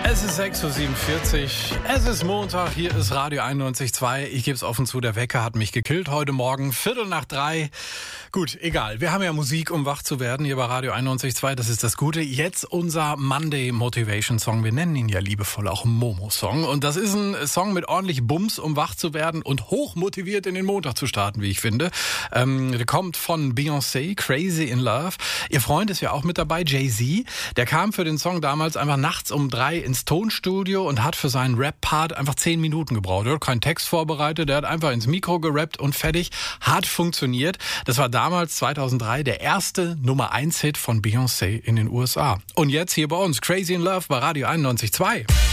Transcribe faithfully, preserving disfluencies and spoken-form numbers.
Es ist sechs Uhr siebenundvierzig, es ist Montag, hier ist Radio einundneunzig Komma zwei. Ich gebe es offen zu, der Wecker hat mich gekillt heute Morgen, Viertel nach drei. Gut, egal, wir haben ja Musik, um wach zu werden, hier bei Radio einundneunzig Komma zwei, das ist das Gute. Jetzt unser Monday Motivation Song, wir nennen ihn ja liebevoll auch Momo-Song. Und das ist ein Song mit ordentlich Bums, um wach zu werden und hoch motiviert in den Montag zu starten, wie ich finde. Ähm, der kommt von Beyoncé, Crazy in Love. Ihr Freund ist ja auch mit dabei, Jay-Z. Der kam für den Song damals einfach nachts um drei ins Tonstudio und hat für seinen Rap-Part einfach zehn Minuten gebraucht. Er hat keinen Text vorbereitet, er hat einfach ins Mikro gerappt und fertig. Hat funktioniert. Das war damals zweitausenddrei der erste Nummer eins Hit von Beyoncé in den U S A. Und jetzt hier bei uns, Crazy in Love bei Radio einundneunzig Komma zwei.